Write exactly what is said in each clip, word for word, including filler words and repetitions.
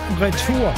retur.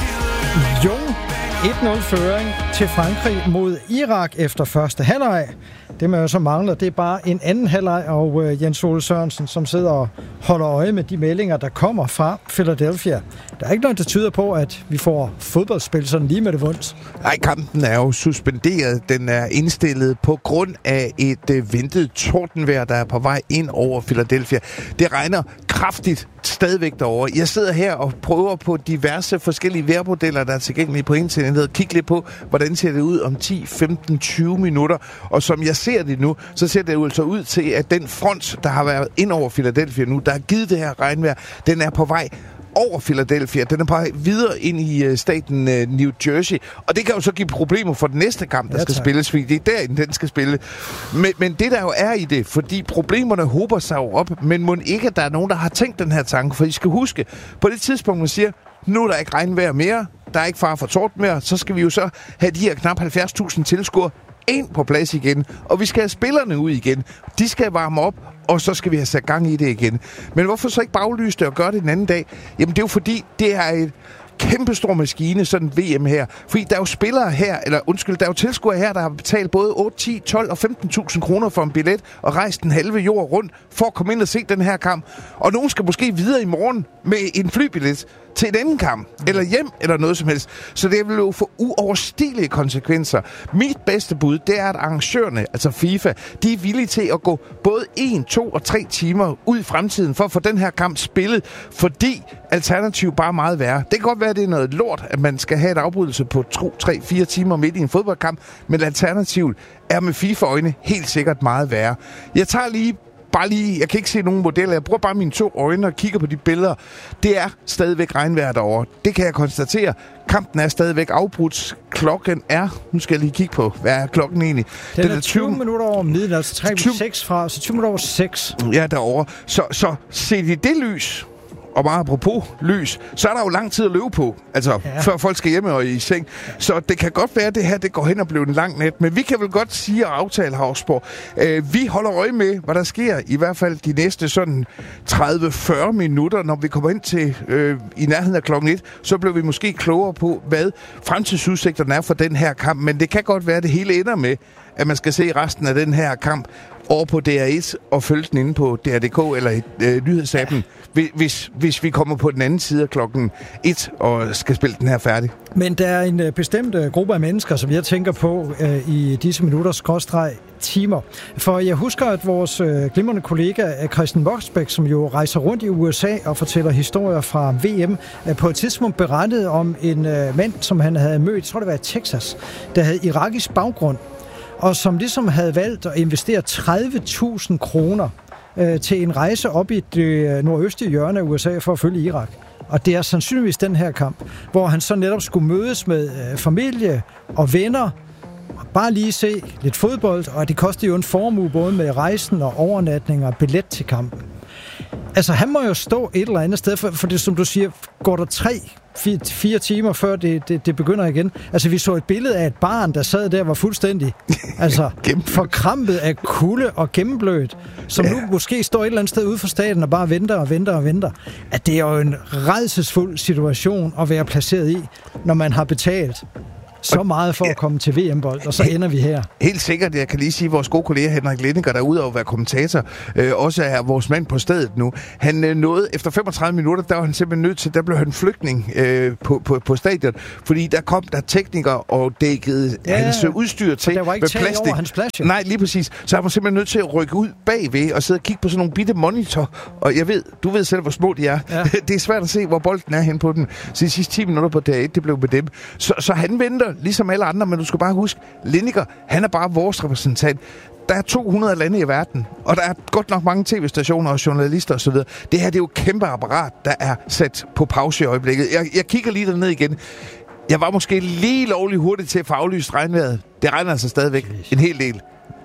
Jung et nul-føring til Frankrig mod Irak efter første halvleg. Det, man jo så mangler, det er bare en anden halvleg, og øh, Jens Ole Sørensen, som sidder og holder øje med de meldinger, der kommer fra Philadelphia. Der er ikke noget, der tyder på, at vi får fodboldspil sådan lige med det vundt. Nej, kampen er jo suspenderet. Den er indstillet på grund af et øh, ventet tordenvejr, der er på vej ind over Philadelphia. Det regner kraftigt stadigvæk derovre. Jeg sidder her og prøver på diverse forskellige vejrmodeller, der er tilgængelige på internettet. Kig lidt på, hvordan ser det ud om ti, femten, tyve minutter. Og som jeg ser det nu, så ser det jo altså ud til, at den front, der har været ind over Philadelphia nu, der har givet det her regnvejr, den er på vej over Philadelphia. Den er på vej videre ind i uh, staten uh, New Jersey. Og det kan jo så give problemer for den næste kamp, der ja, skal spilles, fordi det er derinde, den skal spille. Men, men det der jo er i det, fordi problemerne hober sig jo op, men må ikke, at der er nogen, der har tænkt den her tanke. For I skal huske, på det tidspunkt, man siger, nu er der ikke regnvejr mere, der er ikke fare for tort mere, så skal vi jo så have de her knap halvfjerds tusind tilskuere ind på plads igen, og vi skal have spillerne ud igen. De skal varme op, og så skal vi have sat gang i det igen. Men hvorfor så ikke baglyse det og gøre det den anden dag? Jamen det er jo fordi, det er et kæmpestor maskine, sådan en V M her. Fordi der er jo spillere her, eller undskyld, der er jo tilskuere her, der har betalt både otte, ti, tolv og femten tusind kroner for en billet, og rejst den halve jord rundt for at komme ind og se den her kamp. Og nogen skal måske videre i morgen med en flybillet til en anden kamp, eller hjem, eller noget som helst. Så det vil jo få uoverstigelige konsekvenser. Mit bedste bud, det er, at arrangørerne, altså FIFA, de er villige til at gå både en, to og tre timer ud i fremtiden for at få den her kamp spillet, fordi alternativ bare er meget værre. Det kan godt være, at det er noget lort, at man skal have et afbrydelse på to, tre, fire timer midt i en fodboldkamp, men alternativet er med FIFA-øjne helt sikkert meget værre. Jeg tager lige Bare lige, jeg kan ikke se nogen modeller. Jeg bruger bare mine to øjne og kigger på de billeder. Det er stadigvæk regnvejr derovre. Det kan jeg konstatere. Kampen er stadigvæk afbrudt. Klokken er, nu skal jeg lige kigge på, hvad er klokken egentlig? Den, Den er tyve, tyve minutter over midnat, altså trækker vi seks fra, så tyve minutter over seks. Ja, derovre. Så, så set i det lys, og meget apropos lys, så er der jo lang tid at løbe på, altså ja. Før folk skal hjemme og i seng. Så det kan godt være, at det her det går hen og bliver en lang nat, men vi kan vel godt sige og aftale, Havsborg, øh, vi holder øje med, hvad der sker, i hvert fald de næste sådan tredive til fyrre minutter, når vi kommer ind til øh, i nærheden af klokken et, så bliver vi måske klogere på, hvad fremtidsudsigterne er for den her kamp, men det kan godt være, at det hele ender med, at man skal se resten af den her kamp over på D R et og følge den inde på D R punktum D K eller øh, nyhedsappen, hvis, hvis vi kommer på den anden side af klokken et og skal spille den her færdig. Men der er en øh, bestemt øh, gruppe af mennesker, som jeg tænker på øh, i disse minutter skråstreg timer. For jeg husker, at vores øh, glimrende kollega Christian Voksbæk, som jo rejser rundt i U S A og fortæller historier fra V M, øh, på et tidspunkt berettede om en øh, mand, som han havde mødt, jeg tror det var i Texas, der havde irakisk baggrund, og som ligesom havde valgt at investere tredive tusind kroner øh, til en rejse op i det nordøstlige hjørne af U S A for at følge Irak. Og det er sandsynligvis den her kamp, hvor han så netop skulle mødes med øh, familie og venner, og bare lige se lidt fodbold, og det koster jo en formue både med rejsen og overnatning og billet til kampen. Altså, han må jo stå et eller andet sted, for, for det, som du siger, går der tre, fire, fire timer, før det, det, det begynder igen. Altså, vi så et billede af et barn, der sad der, var fuldstændig altså, forkrampet af kulde og gennemblødt, som ja. Nu måske står et eller andet sted ude for staten og bare venter og venter og venter. At det er jo en rædselsfuld situation at være placeret i, når man har betalt så meget for at komme til V M-bold, og så ender vi her. Helt sikkert. Jeg kan lige sige, at vores gode kollega Henrik Lindinger, der er ude over at være kommentator, øh, også er vores mand på stedet nu. Han øh, nåede, efter femogtredive minutter, der var han simpelthen nødt til, der blev han flygtning øh, på, på, på stadion, fordi der kom der teknikere og dækkede ja, hans udstyr til der var ikke med plastik. Over hans plads, ja. Nej, lige præcis. Så han var simpelthen nødt til at rykke ud bagved og sidde og kigge på sådan nogle bitte monitor. Og jeg ved, du ved selv, hvor små de er. Ja. Det er svært at se, hvor bolden er hen på den. Så de sidste ti minutter på D R et, det blev med dem. Så, så han venter, ligesom alle andre, men du skal bare huske, Lindinger, han er bare vores repræsentant. Der er to hundrede lande i verden, og der er godt nok mange tv-stationer og journalister osv. Det her, det er jo et kæmpe apparat, der er sat på pause i øjeblikket. Jeg, jeg kigger lige derned igen. Jeg var måske lige lovlig hurtigt til at få aflyst regnvejret. Det regner altså stadigvæk en hel del.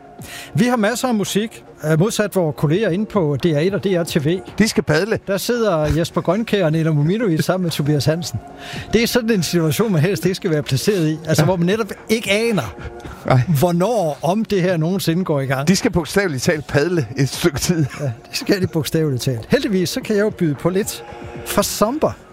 Vi har masser af musik, modsat vores kolleger inde på D R et og D R T V. De skal padle. Der sidder Jesper Grønkjær og Nina Mominovic sammen med Tobias Hansen. Det er sådan en situation, man helst ikke skal være placeret i. Altså, ja. Hvor man netop ikke aner, Ej. hvornår om det her nogensinde går i gang. De skal bogstaveligt talt padle et stykke tid. Ja, det skal de bogstaveligt talt. Heldigvis, så kan jeg jo byde på lidt fra Somber.